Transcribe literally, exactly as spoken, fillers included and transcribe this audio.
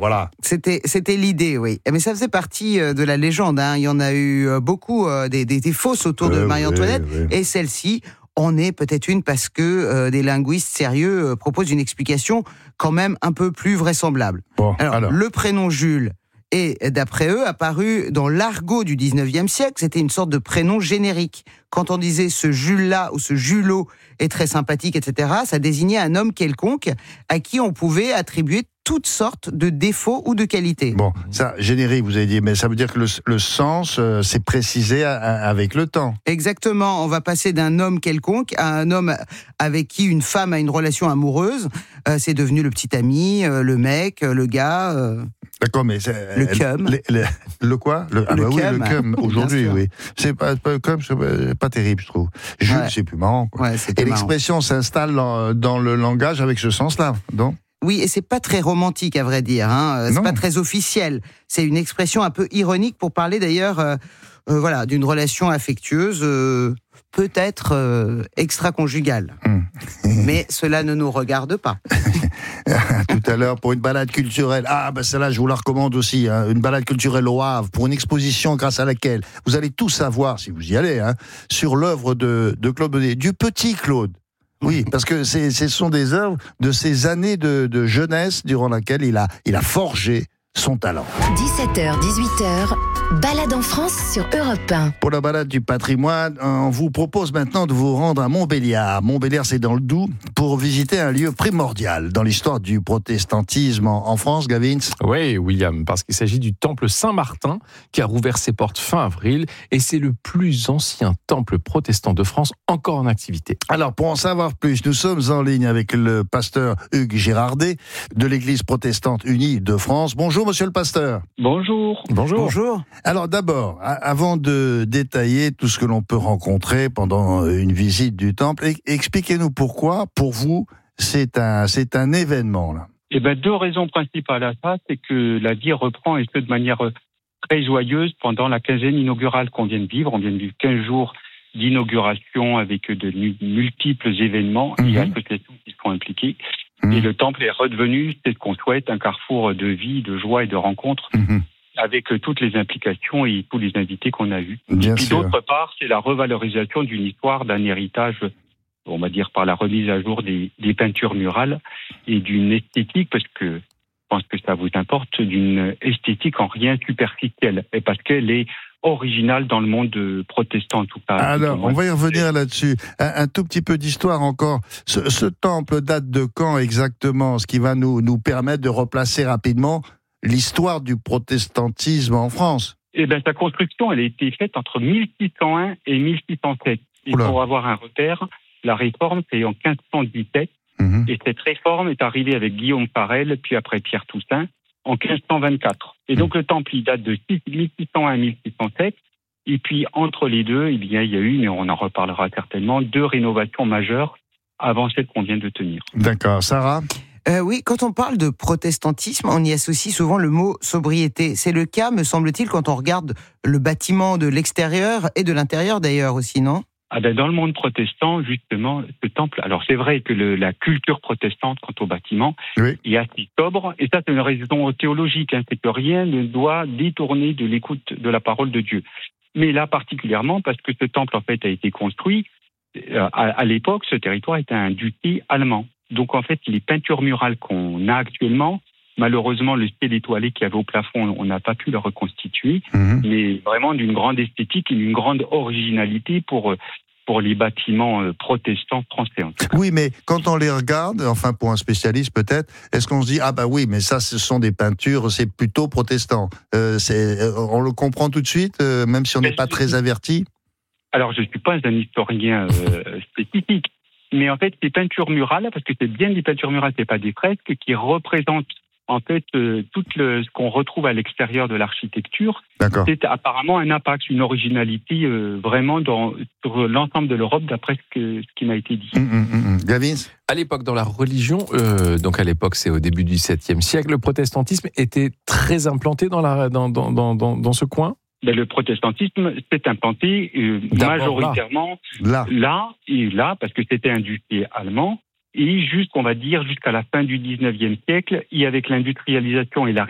voilà. C'était, c'était l'idée, oui. Mais ça faisait partie de la légende. Hein. Il y en a eu beaucoup, des, des, des fausses autour de euh, Marie-Antoinette. Oui, oui. Et celle-ci en est peut-être une parce que euh, des linguistes sérieux euh, proposent une explication quand même un peu plus vraisemblable. Bon, alors, alors, le prénom Jules est, d'après eux, apparu dans l'argot du dix-neuvième siècle. C'était une sorte de prénom générique. Quand on disait ce Jules-là ou ce Julot est très sympathique, et cetera, ça désignait un homme quelconque à qui on pouvait attribuer toutes sortes de défauts ou de qualités. Bon, ça, générique, vous avez dit, mais ça veut dire que le, le sens euh, s'est précisé à, à, avec le temps. Exactement, on va passer d'un homme quelconque à un homme avec qui une femme a une relation amoureuse. Euh, c'est devenu le petit ami, euh, le mec, euh, le gars... Euh... D'accord, mais c'est, le cum. Le, le, le quoi le, Ah le bah cum. oui, le cum, aujourd'hui, oui. C'est pas, pas, comme, c'est pas, pas terrible, je trouve. Jules, ouais. c'est plus marrant, quoi. Ouais, et l'expression marrant. s'installe dans, dans le langage avec ce sens-là, donc. Oui, et c'est pas très romantique, à vrai dire. Hein. C'est non. pas très officiel. C'est une expression un peu ironique pour parler, d'ailleurs, euh, euh, voilà, d'une relation affectueuse, euh, peut-être euh, extra-conjugale. Mmh. Mais cela ne nous regarde pas. Tout à l'heure, pour une balade culturelle. Ah, ben celle-là, je vous la recommande aussi. Hein, une balade culturelle au Havre, pour une exposition grâce à laquelle vous allez tout savoir, si vous y allez, hein, sur l'œuvre de, de Claude Bonnet, du petit Claude. Oui, parce que c'est, ce sont des œuvres de ces années de, de jeunesse durant laquelle il a, il a forgé son talent. dix-sept heures, dix-huit heures, balade en France sur Europe un. Pour la balade du patrimoine, on vous propose maintenant de vous rendre à Montbéliard. Montbéliard, c'est dans le Doubs, pour visiter un lieu primordial dans l'histoire du protestantisme en, en France, Gavin. Oui, William, parce qu'il s'agit du temple Saint-Martin qui a rouvert ses portes fin avril et c'est le plus ancien temple protestant de France encore en activité. Alors, pour en savoir plus, nous sommes en ligne avec le pasteur Hugues Girardet de l'Église protestante unie de France. Bonjour, monsieur le pasteur. Bonjour. Bonjour. Bonjour. Alors d'abord, avant de détailler tout ce que l'on peut rencontrer pendant une visite du temple, expliquez-nous pourquoi, pour vous, c'est un, c'est un événement, là. Eh ben, deux raisons principales à ça, c'est que la vie reprend et ce de manière très joyeuse pendant la quinzaine inaugurale qu'on vient de vivre. On vient de vivre quinze jours d'inauguration avec de multiples événements Mmh. et associations qui sont impliquées. Mmh. Et le temple est redevenu, c'est ce qu'on souhaite, un carrefour de vie, de joie et de rencontres. Mmh. Avec toutes les implications et tous les invités qu'on a eus. Bien et puis sûr. d'autre part, c'est la revalorisation d'une histoire, d'un héritage, on va dire par la remise à jour des, des peintures murales et d'une esthétique, parce que je pense que ça vous importe, d'une esthétique en rien superficielle, et parce qu'elle est originale dans le monde protestant en tout cas. Alors, on va y revenir là-dessus. Un, un tout petit peu d'histoire encore. Ce, ce temple date de quand exactement? Ce qui va nous, nous permettre de replacer rapidement l'histoire du protestantisme en France. Eh bien, sa construction, elle a été faite entre mille six cent un et mille six cent sept. Et Oula. pour avoir un repère, la réforme, c'est en quinze cent dix-sept. Mmh. Et cette réforme est arrivée avec Guillaume Farel, puis après Pierre Toussaint, en quinze cent vingt-quatre. Et donc, mmh. le temple, il date de mille six cent un à mille six cent sept. Et puis, entre les deux, eh bien, il y a eu, mais on en reparlera certainement, deux rénovations majeures avant celle qu'on vient de tenir. D'accord. Sarah? Euh, oui, quand on parle de protestantisme, on y associe souvent le mot sobriété. C'est le cas, me semble-t-il, quand on regarde le bâtiment de l'extérieur et de l'intérieur d'ailleurs aussi, non ? Ah ben dans le monde protestant, justement, ce temple, alors c'est vrai que le, la culture protestante quant au bâtiment Oui. est assez sobre, et ça c'est une raison théologique, hein, c'est que rien ne doit détourner de l'écoute de la parole de Dieu. Mais là particulièrement parce que ce temple en fait a été construit, euh, à, à l'époque ce territoire était un duché allemand. Donc en fait, les peintures murales qu'on a actuellement, malheureusement, le ciel étoilé qu'il y avait au plafond, on n'a pas pu le reconstituer, mmh. mais vraiment d'une grande esthétique et d'une grande originalité pour, pour les bâtiments protestants français. Oui, mais quand on les regarde, enfin pour un spécialiste peut-être, est-ce qu'on se dit, ah bah oui, mais ça, ce sont des peintures, c'est plutôt protestant. Euh, c'est, on le comprend tout de suite, euh, même si on n'est pas très averti? Alors, je ne suis pas un historien euh, spécifique. Mais en fait, ces peintures murales, parce que c'est bien des peintures murales, c'est pas des fresques, qui représentent en fait euh, tout le, ce qu'on retrouve à l'extérieur de l'architecture. D'accord. C'est apparemment un impact, une originalité euh, vraiment dans, sur l'ensemble de l'Europe, d'après ce, que, ce qui m'a été dit. Mmh, mmh, mmh. Gavin ? À l'époque, dans la religion, euh, donc à l'époque, c'est au début du septième siècle, le protestantisme était très implanté dans, la, dans, dans, dans, dans, dans ce coin ? Ben, le protestantisme s'est implanté euh, majoritairement là. là et là, parce que c'était un duché allemand. Et juste, on va dire, jusqu'à la fin du dix-neuvième siècle, et avec l'industrialisation et la